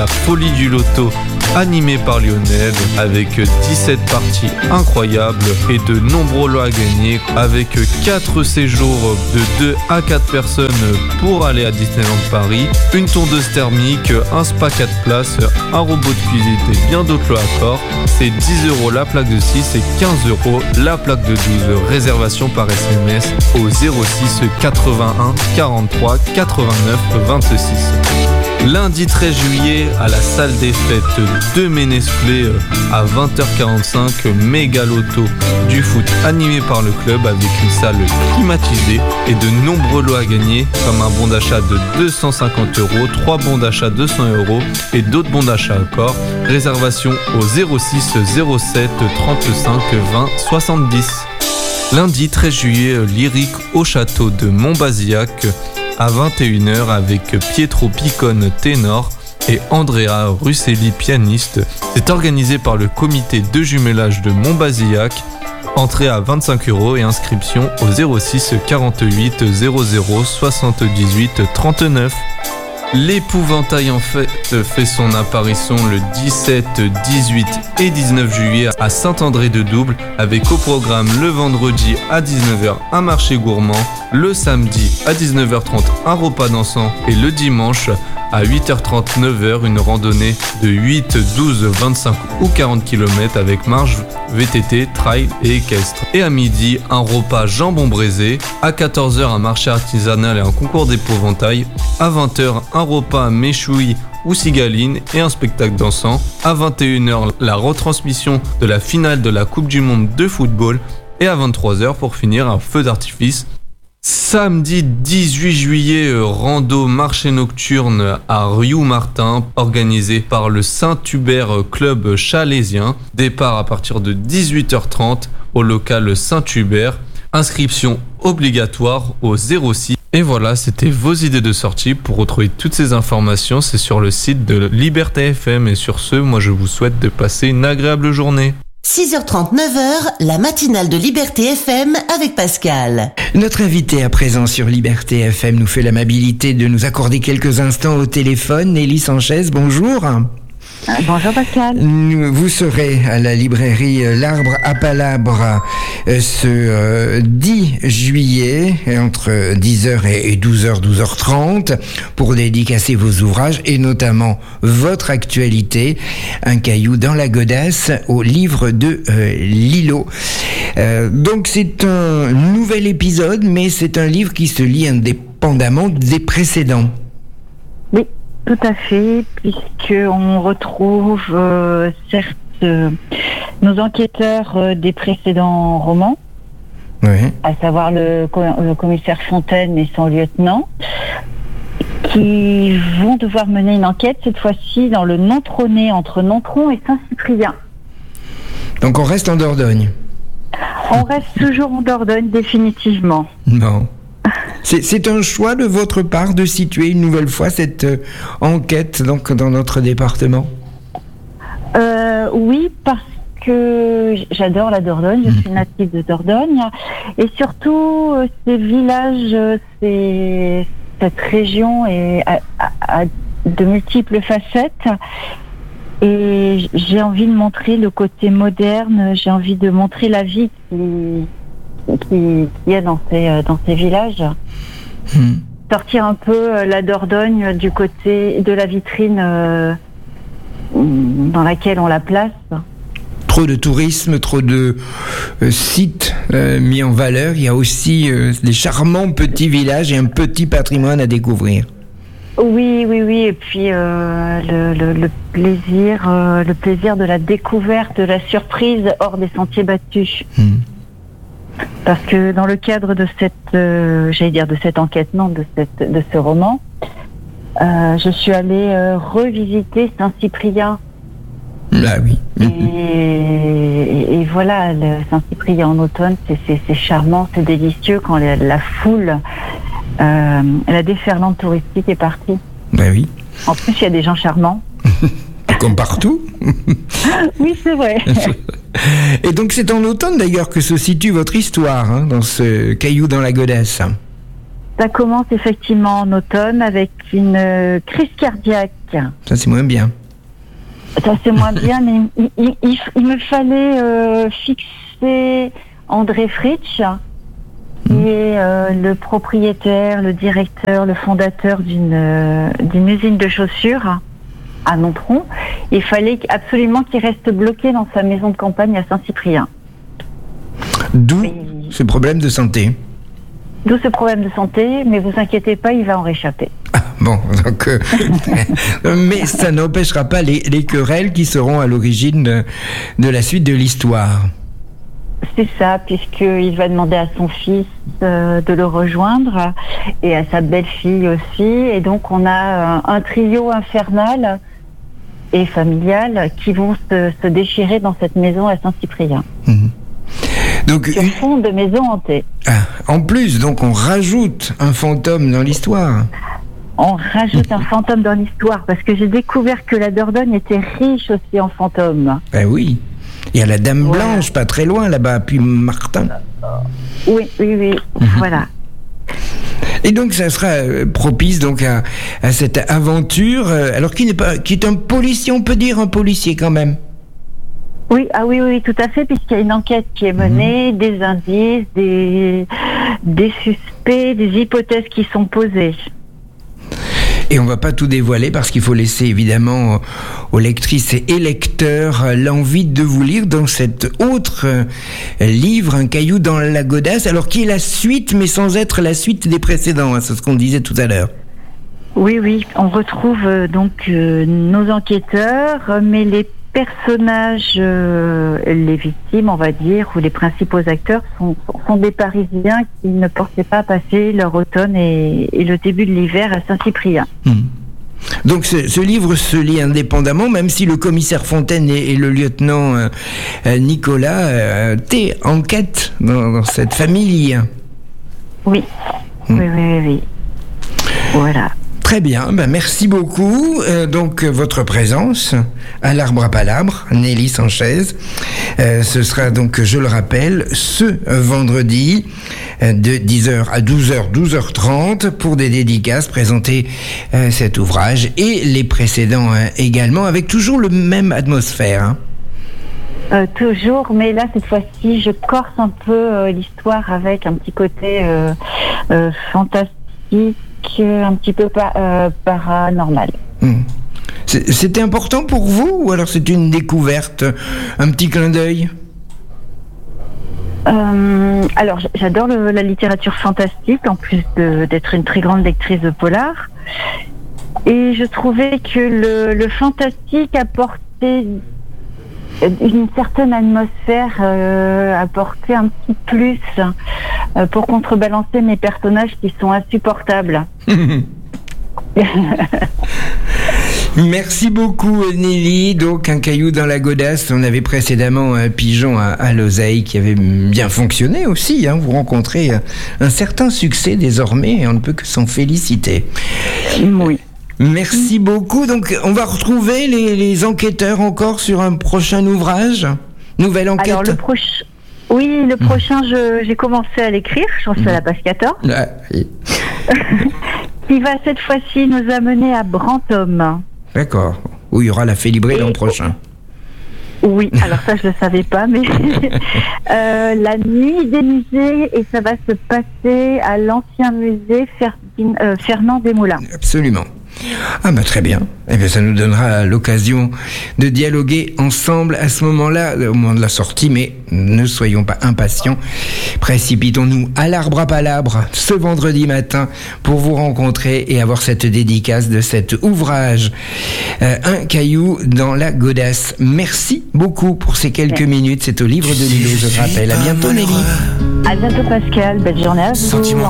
La folie du loto animée par Lionel avec 17 parties incroyables et de nombreux lots à gagner avec 4 séjours de 2 à 4 personnes pour aller à Disneyland Paris, une tondeuse thermique, un spa 4 places, un robot de cuisine et bien d'autres lots à corps. C'est 10 € la plaque de 6 et 15 € la plaque de 12. Réservation par SMS au 06 81 43 89 26. Lundi 13 juillet, à la salle des fêtes de Ménesplé à 20h45, méga loto du foot animé par le club avec une salle climatisée et de nombreux lots à gagner comme un bon d'achat de 250 €, 3 bons d'achat de 100 € et d'autres bons d'achat encore. Réservation au 06 07 35 20 70. Lundi 13 juillet, lyrique au château de Montbazillac à 21h avec Pietro Piccone ténor et Andrea Russelli pianiste. C'est organisé par le comité de jumelage de Montbazillac. Entrée à 25 € et inscription au 06 48 00 78 39. L'épouvantail en fête fait son apparition le 17, 18 et 19 juillet à Saint-André-de-Double avec au programme le vendredi à 19h un marché gourmand, le samedi à 19h30 un repas dansant et le dimanche à 8h30, 9h une randonnée de 8, 12, 25 ou 40 km avec marche, VTT, trail et équestre. Et à midi, un repas jambon braisé, à 14h un marché artisanal et un concours d'épouvantail, à 20h un repas méchoui ou cigaline et un spectacle dansant, à 21h la retransmission de la finale de la Coupe du Monde de football et à 23h pour finir un feu d'artifice. Samedi 18 juillet, rando marché nocturne à Riou-Martin, organisé par le Saint-Hubert Club Chalésien. Départ à partir de 18h30 au local Saint-Hubert. Inscription obligatoire au 06. Et voilà, c'était vos idées de sortie. Pour retrouver toutes ces informations, c'est sur le site de Liberté FM. Et sur ce, moi je vous souhaite de passer une agréable journée. 6h30, 9h, la matinale de Liberté FM avec Pascal. Notre invité à présent sur Liberté FM nous fait l'amabilité de nous accorder quelques instants au téléphone. Nelly Sanchez, bonjour. Bonjour Pascal. Vous serez à la librairie L'Arbre à Palabre ce 10 juillet entre 10h et 12h, 12h30 pour dédicacer vos ouvrages et notamment votre actualité, Un caillou dans la godasse au livre de Lilo. Donc c'est un nouvel épisode, mais c'est un livre qui se lit indépendamment des précédents. Oui. Tout à fait, puisqu'on retrouve certes nos enquêteurs des précédents romans, oui, à savoir le commissaire Fontaine et son lieutenant, qui vont devoir mener une enquête, cette fois-ci dans le Nontronais, entre Nontron et Saint-Cyprien. Donc on reste en Dordogne. On reste toujours en Dordogne, définitivement. Non. C'est un choix de votre part de situer une nouvelle fois cette enquête donc dans notre département ? Oui, parce que j'adore la Dordogne, je suis native de Dordogne, et surtout ces villages, cette région a de multiples facettes, et j'ai envie de montrer le côté moderne, j'ai envie de montrer la vie qui est dans ces villages. Sortir un peu la Dordogne du côté de la vitrine dans laquelle on la place. Trop de tourisme, trop de sites mis en valeur. Il y a aussi des charmants petits villages et un petit patrimoine à découvrir. Oui, et puis le plaisir de la découverte, de la surprise hors des sentiers battus. Parce que dans le cadre de cette enquête, de ce roman, je suis allée revisiter Saint-Cyprien. Ah oui. Et voilà, le Saint-Cyprien en automne, c'est charmant, c'est délicieux quand la foule, la déferlante touristique est partie. Bah oui. En plus, il y a des gens charmants. Comme partout. Oui, c'est vrai. Et donc c'est en automne d'ailleurs que se situe votre histoire, dans ce caillou dans la godasse. Ça commence effectivement en automne avec une crise cardiaque. Ça, c'est moins bien. Ça, c'est moins bien, mais il me fallait fixer André Fritsch, qui est le propriétaire, le directeur, le fondateur d'une usine de chaussures à Nontron. Il fallait absolument qu'il reste bloqué dans sa maison de campagne à Saint-Cyprien. D'où ce problème de santé. D'où ce problème de santé, mais vous inquiétez pas, il va en réchapper. Ah, bon, donc, mais ça n'empêchera pas les querelles qui seront à l'origine de la suite de l'histoire. C'est ça, puisqu'il va demander à son fils de le rejoindre et à sa belle-fille aussi. Et donc, on a un trio infernal et familial qui vont se déchirer dans cette maison à Saint-Cyprien. Mmh. Donc, sur fond de maison hantée. Ah, en plus, donc on rajoute un fantôme dans l'histoire. On rajoute un fantôme dans l'histoire, parce que j'ai découvert que la Dordogne était riche aussi en fantômes. Ben oui. Il y a la Dame Blanche, pas très loin là-bas, puis Martin. Oui, voilà. Et donc ça sera propice donc à cette aventure, alors qui est un policier, on peut dire un policier quand même. Oui, tout à fait, puisqu'il y a une enquête qui est menée, des indices, des suspects, des hypothèses qui sont posées. Et on ne va pas tout dévoiler parce qu'il faut laisser évidemment aux lectrices et lecteurs l'envie de vous lire dans cet autre livre, Un caillou dans la godasse, alors qui est la suite, mais sans être la suite des précédents, hein, c'est ce qu'on disait tout à l'heure. Oui, on retrouve donc nos enquêteurs, mais les personnages, les victimes, on va dire, ou les principaux acteurs sont des Parisiens qui ne pensaient pas passer leur automne et le début de l'hiver à Saint-Cyprien. Donc ce livre se lit indépendamment, même si le commissaire Fontaine et le lieutenant Nicolas étaient en quête dans cette famille. Oui. Voilà. Très bien, merci beaucoup. Donc votre présence à l'Arbre à Palabre, Nelly Sanchez, ce sera donc, je le rappelle, ce vendredi de 10h à 12h, 12h30 pour des dédicaces, présenter cet ouvrage et les précédents également, avec toujours le même atmosphère. Toujours, mais là cette fois-ci je corse un peu l'histoire avec un petit côté fantastique, un petit peu paranormal. C'était important pour vous ou alors c'est une découverte, un petit clin d'œil? Alors j'adore la littérature fantastique, en plus d'être une très grande lectrice de polar, et je trouvais que le fantastique apportait une certaine atmosphère, apportait un petit plus pour contrebalancer mes personnages qui sont insupportables. Merci beaucoup Nelly. Donc Un caillou dans la godasse, on avait précédemment un pigeon à l'oseille qui avait bien fonctionné aussi, hein. Vous rencontrez un certain succès désormais et on ne peut que s'en féliciter. Oui. Merci beaucoup. Donc, on va retrouver les enquêteurs encore sur un prochain ouvrage, nouvelle enquête. Alors, le prochain, j'ai commencé à l'écrire, j'en suis à la page 14. Qui va cette fois-ci nous amener à Brantôme. D'accord. Où il y aura la Félibrée l'an prochain. Oui, alors ça je le savais pas, mais la nuit des musées, et ça va se passer à l'ancien musée Fernand Desmoulins. Absolument. Ah très bien. Eh bien, ça nous donnera l'occasion de dialoguer ensemble à ce moment-là, au moment de la sortie, mais ne soyons pas impatients. Précipitons-nous à l'Arbre à Palabre ce vendredi matin pour vous rencontrer et avoir cette dédicace de cet ouvrage, Un caillou dans la godasse. Merci beaucoup pour ces quelques minutes. C'est au livre de Lilo, je rappelle. À bientôt Nelly. À bientôt Pascal, belle journée à vous.